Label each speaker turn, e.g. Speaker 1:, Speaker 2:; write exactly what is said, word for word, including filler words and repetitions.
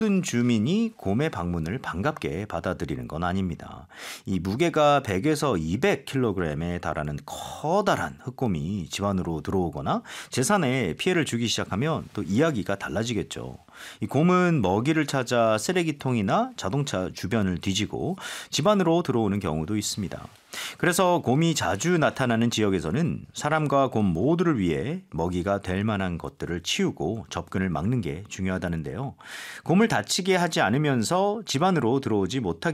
Speaker 1: 모든 주민이 곰의 방문을 반갑게 받아들이는 건 아닙니다. 이 무게가 백에서 이백 킬로그램에 달하는 커다란 흑곰이 집 안으로 들어오거나 재산에 피해를 주기 시작하면 또 이야기가 달라지겠죠. 이 곰은 먹이를 찾아 쓰레기통이나 자동차 주변을 뒤지고 집 안으로 들어오는 경우도 있습니다. 그래서 곰이 자주 나타나는 지역에서는 사람과 곰 모두를 위해 먹이가 될 만한 것들을 치우고 접근을 막는 게 중요하다는데요. 곰을 다치게 하지 않으면서 집 안으로 들어오지 못하게